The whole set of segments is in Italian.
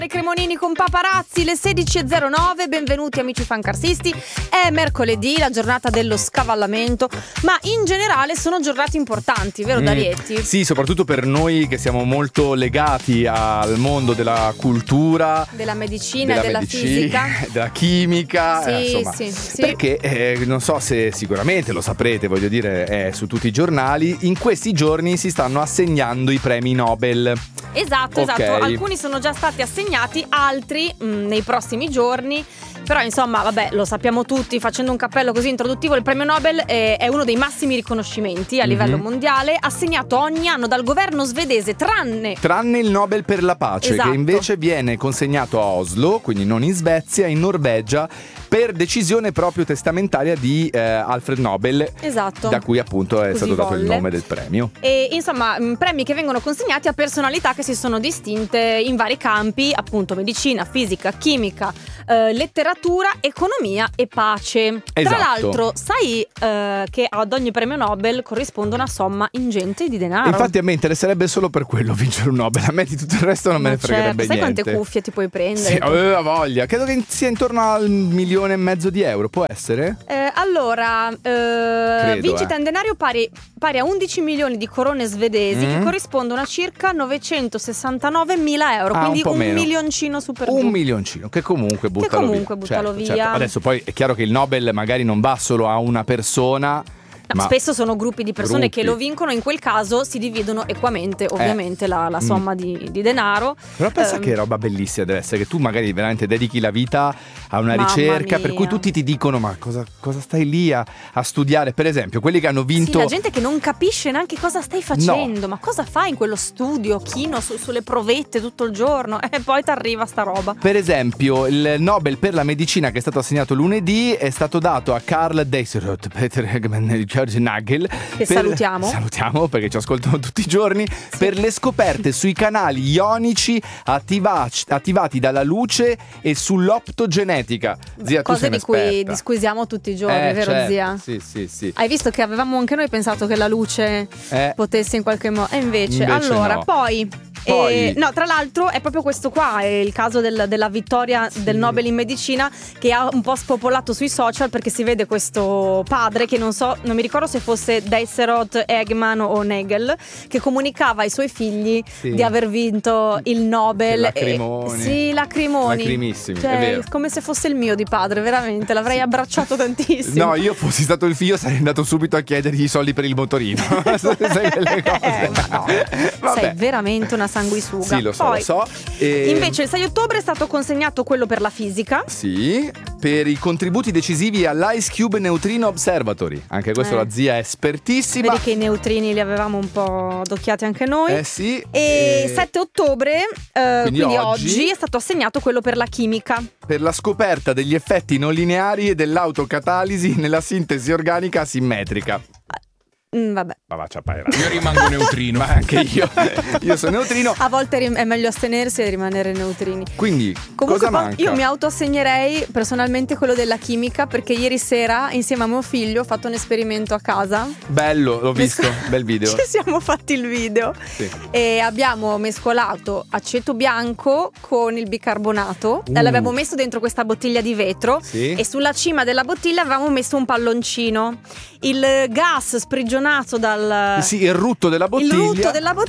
Cremonini con Paparazzi, le 16.09, benvenuti amici fancarsisti. È mercoledì, la giornata dello scavallamento, ma in generale sono giornate importanti, vero Darietti? Sì, soprattutto per noi che siamo molto legati al mondo della cultura, della medicina e della fisica, della chimica, sì, insomma, sì. Perché non so se sicuramente lo saprete, voglio dire, è su tutti i giornali, in questi giorni si stanno assegnando i premi Nobel. Esatto, alcuni sono già stati assegnati, altri nei prossimi giorni. Però insomma, vabbè, lo sappiamo tutti, facendo un cappello così introduttivo, il premio Nobel è uno dei massimi riconoscimenti a livello mondiale, assegnato ogni anno dal governo svedese, tranne il Nobel per la pace, esatto, che invece viene consegnato a Oslo, quindi non in Svezia, in Norvegia, per decisione proprio testamentaria di Alfred Nobel, esatto, da cui appunto è stato dato il nome del premio. E insomma, premi che vengono consegnati a personalità che si sono distinte in vari campi, appunto medicina, fisica, chimica, letteratura, economia e pace. Esatto. Tra l'altro, sai che ad ogni premio Nobel corrisponde una somma ingente di denaro. Infatti a me interesserebbe solo per quello vincere un Nobel, a me di tutto il resto non me ne fregherebbe sai niente. Quante cuffie ti puoi prendere? Sì, aveva voglia. Credo che sia intorno al 1,5 milioni di euro, può essere? Vincita in denaro pari a 11 milioni di corone svedesi, che corrispondono a circa 969.000 euro, quindi un milioncino su per giù. Un milioncino, che comunque buttalo via. Certo. Adesso poi è chiaro che il Nobel magari non va solo a una persona. Ma spesso sono gruppi di persone che lo vincono, in quel caso si dividono equamente ovviamente la somma di denaro. Però pensa che roba bellissima deve essere, che tu magari veramente dedichi la vita a una ricerca per cui tutti ti dicono ma cosa stai lì a studiare, per esempio quelli che hanno vinto. Sì, la gente che non capisce neanche cosa stai facendo, ma cosa fai in quello studio, chino sulle provette tutto il giorno e poi ti arriva sta roba. Per esempio il Nobel per la medicina che è stato assegnato lunedì è stato dato a Karl Deisseroth, Nagel, che salutiamo perché ci ascoltano tutti i giorni, per le scoperte sui canali ionici attivati dalla luce e sull'optogenetica. Zia, cose di cui disquisiamo tutti i giorni, vero, certo. zia? Sì. Hai visto che avevamo anche noi pensato che la luce potesse in qualche modo, e invece allora no. Poi tra l'altro è proprio questo qua, è il caso della vittoria del Nobel in medicina, che ha un po' spopolato sui social, perché si vede questo padre che non mi ricordo se fosse Deisseroth, Eggman o Nagel, che comunicava ai suoi figli di aver vinto il Nobel. Lacrimoni. Lacrimissimi, cioè, è vero. come se fosse il mio di padre, veramente l'avrei abbracciato tantissimo. No, io fossi stato il figlio sarei andato subito a chiedergli i soldi per il motorino. Sai quelle cose. No. Sei veramente una sanguisuga. Sì, lo so. Invece il 6 ottobre è stato consegnato quello per la fisica. Sì, per i contributi decisivi all'Ice Cube Neutrino Observatory. Anche questo la zia è espertissima. Vedi che i neutrini li avevamo un po' adocchiati anche noi. Sì. E 7 ottobre, quindi oggi, è stato assegnato quello per la chimica. Per la scoperta degli effetti non lineari e dell'autocatalisi nella sintesi organica asimmetrica. Vabbè. Ma ciapaera. Io rimango neutrino. Ma anche io sono neutrino. A volte è meglio astenersi e rimanere neutrini. Quindi comunque cosa manca? Io mi autoassegnerei personalmente quello della chimica, perché ieri sera insieme a mio figlio ho fatto un esperimento a casa. Bello, l'ho visto, bel video. Ci siamo fatti il video. Sì. E abbiamo mescolato aceto bianco con il bicarbonato. L'abbiamo messo dentro questa bottiglia di vetro. Sì. E sulla cima della bottiglia avevamo messo un palloncino. Il gas sprigionato dal... Sì, il rutto della bottiglia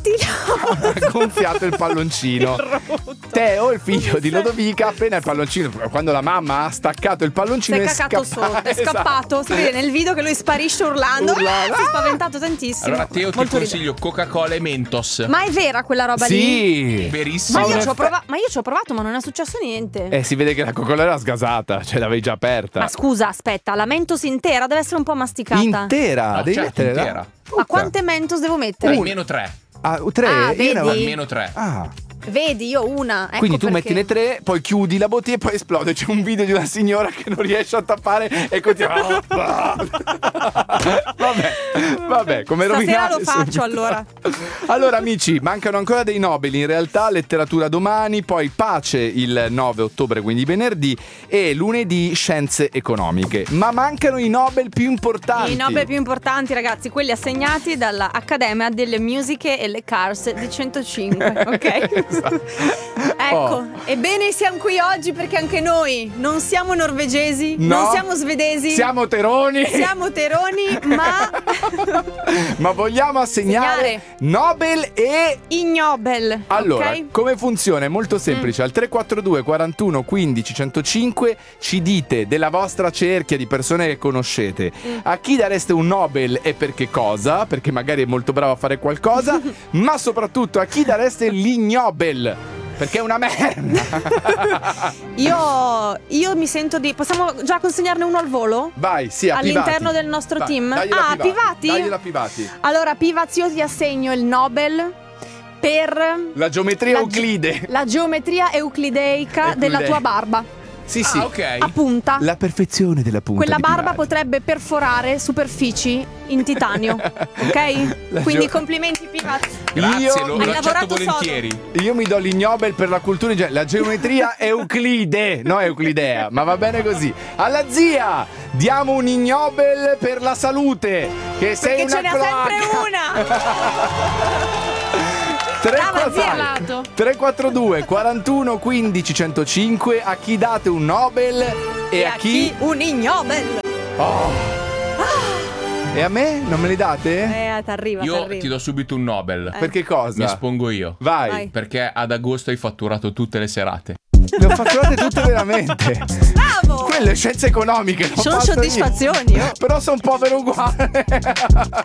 ha gonfiato il palloncino. Teo, il figlio di Lodovica, appena il palloncino, quando la mamma ha staccato il palloncino, è scappato. Si vede nel video che lui sparisce urlando. Si è spaventato tantissimo. Allora Teo ti consiglio Coca-Cola e Mentos. Ma è vera quella roba lì? Sì, verissimo. Ma io ci ho provato, ma non è successo niente. Si vede che la Coca-Cola era sgasata, cioè l'avevi già aperta. Ma scusa, aspetta, la Mentos intera deve essere un po' masticata. Intera? No, devi certo, mettere intera. Ma quante Mentos devo mettere? Almeno 3. 3? Vedi? Almeno 3. Vedi, io una. Quindi tu metti le 3, poi chiudi la bottiglia e poi esplode. C'è un video di una signora che non riesce a tappare e continua. Vabbè, come rovinare. Stasera lo faccio allora. Allora amici, mancano ancora dei Nobel. In realtà letteratura domani, poi pace il 9 ottobre, quindi venerdì, e lunedì scienze economiche. Ma mancano i Nobel più importanti. I Nobel più importanti, ragazzi, quelli assegnati dall'Accademia delle Musiche e le Cars di 105, ok? Ecco, ebbene siamo qui oggi perché anche noi non siamo norvegesi, No. non siamo svedesi, Siamo teroni. siamo teroni, ma Ma vogliamo assegnare Nobel e... ignobel. Allora, ok? come funziona? È molto semplice. Al 342 41 15 105 ci dite della vostra cerchia di persone che conoscete. A chi dareste un Nobel e per che cosa? Perché magari è molto bravo a fare qualcosa. Ma soprattutto a chi dareste l'ignobel? Perché è una merda. Io mi sento di... Possiamo già consegnarne uno al volo? Vai, sì, a All'interno Pivati. del nostro Vai, team? dagliela a Pivati? Dagliela a Pivati. Allora, Pivaz, io ti assegno il Nobel per La geometria La- Euclide. la geometria euclideica della tua barba. Sì, sì. Ah, ok. A punta. La perfezione della punta Quella di barba Pivati. potrebbe perforare superfici in titanio, ok? La Quindi geo- complimenti Pivaz. Grazie, Io- lo Hai accetto lavorato volentieri. Io mi do l'ignobel per la cultura in genere. La geometria Euclide, no Euclidea, ma va bene così. Alla zia diamo un ignobel per la salute, che sei Perché una ce n'è sempre cloaca. una. Brava, zia. 342 41 15 105. A chi date un Nobel e a chi? un ignobel. E a me? Non me li date? T'arriva, Io t'arriva. ti do subito un Nobel. Per che cosa? Mi espongo io. Vai. Vai. Perché ad agosto hai fatturato tutte le serate. Le ho fatturate tutte veramente. Bravo. Quelle scienze economiche. l'ho Sono fatto io. soddisfazioni, oh. Però sono povero uguale.